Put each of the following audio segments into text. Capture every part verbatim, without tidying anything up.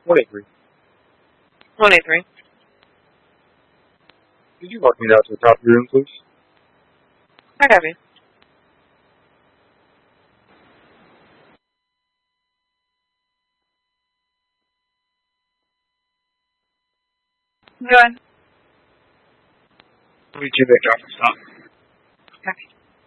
one eighty-three. one eighty-three. Could you walk me down to the top of your room, please? I got you. Go ahead. Let me check that drop and stop. Okay.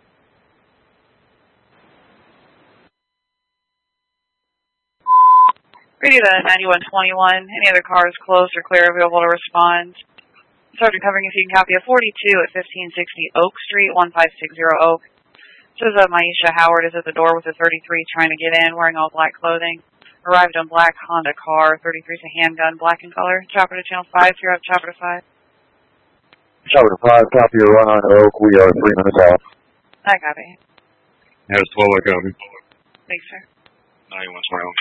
Radio to ninety-one twenty-one. Any other cars close or clear available to respond? Sergeant covering if you can copy a forty-two at fifteen sixty Oak Street, one five six zero Oak. Says that Maisha Howard is at the door with a thirty-three trying to get in, wearing all black clothing. Arrived on black Honda car, thirty-three is a handgun, black in color. Chopper to channel five, you're up, chopper to five. Chopper to five, copy your run on Oak, we are three minutes off. I copy. That was twelve, I copy. Thanks, sir. ninety-one twenty-one.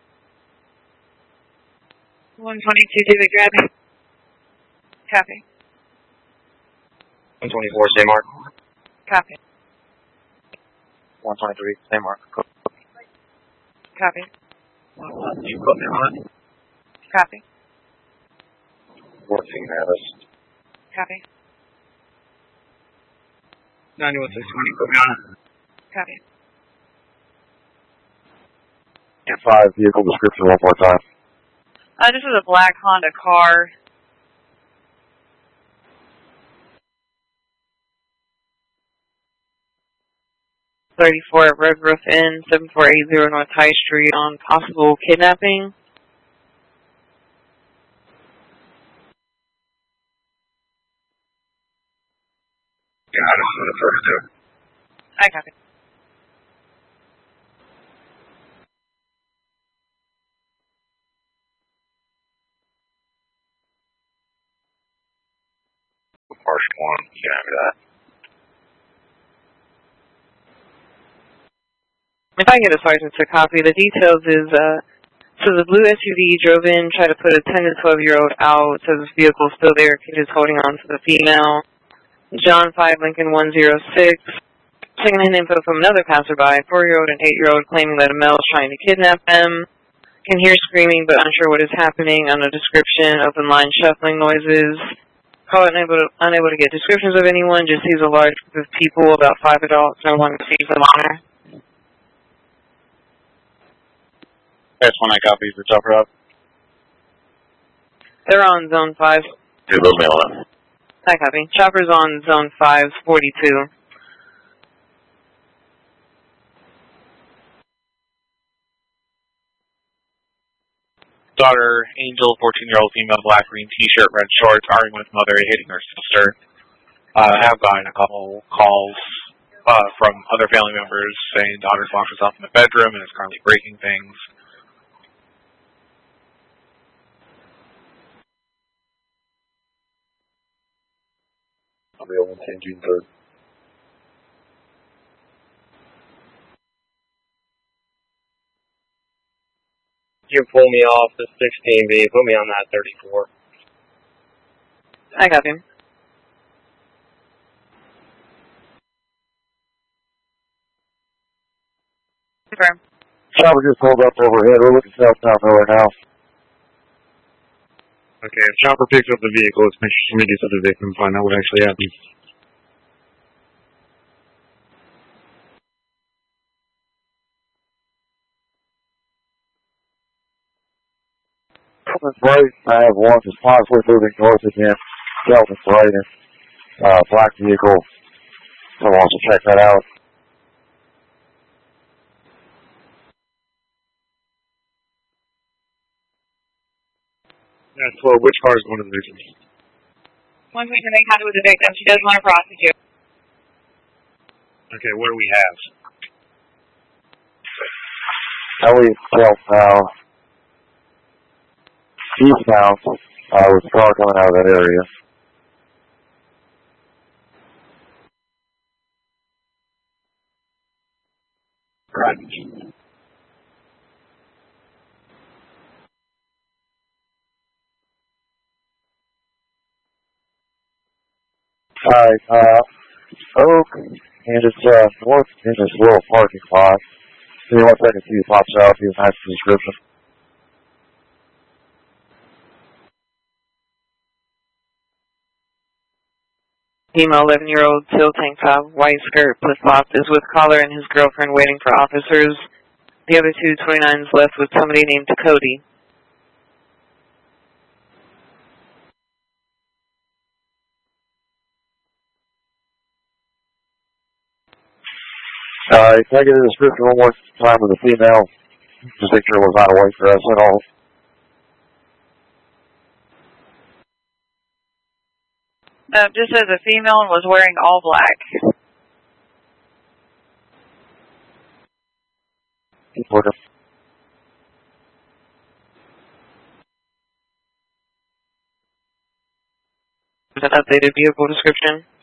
one twenty-two, David Grabby. Copy. one twenty-four, same mark. Copy. one twenty-three, same mark. Copy. You put me on it. Copy. fourteen, Alice. Copy. ninety-one six twenty, put me on it. Copy. And five, vehicle description one more time. Uh, this is a black Honda car. thirty-four at Redroof Inn, seven four eight zero North High Street on possible kidnapping. Yeah, I don't know the first two. I copy. First one, you can have that. If I get a sergeant to copy, the details is, uh, so the blue S U V drove in, tried to put a ten to twelve year old out, so this vehicle is still there, kid is holding on to the female. John five, Lincoln one zero six, second-hand info from another passerby, four year old and eight year old claiming that a male is trying to kidnap them. Can hear screaming but unsure what is happening on a description, open line shuffling noises. Call unable to, unable to get descriptions of anyone, just sees a large group of people, about five adults, no longer sees them on her. That's one I copied for Chopper Up. They're on zone five. Two, build me on it. I copy. Chopper's on zone five, forty-two. Daughter, Angel, fourteen-year-old female, black green t-shirt, red shorts, arguing with mother, hitting her sister. Uh, have gotten a couple calls uh, from other family members saying daughter's locked herself in the bedroom and is currently breaking things. I'll be able to change June third. You can pull me off the sixteen B, put me on that thirty-four. I got him. Confirm. Chopper just pulled up overhead. We're looking southbound though right now. Okay, if Chopper picks up the vehicle, let's make sure somebody gets up the victim and find out what actually happened. Kelvin's right. I have one just possibly moving north again. Kelvin's right. And, uh, black vehicle. Someone wants to check that out. That's twelve. Which car is going to the victim? One point to make contact with the victim. She does want to prosecute. Okay, what do we have? Ellie southbound. Eastbound. Uh, with a car coming out of that area. Right. Alright, uh, Oak, and it's, uh, north in this little parking lot. Give me one second, see if he pops out, he has a nice description. Female eleven-year-old, teal tank top, white skirt, flip-flop, is with caller and his girlfriend waiting for officers. The other two twenty-nines left with somebody named Cody. Uh, can I get a description one more time of the female? Just make sure it was not away for us at all. No, it just says a female and was wearing all black. Keep looking. An updated vehicle description.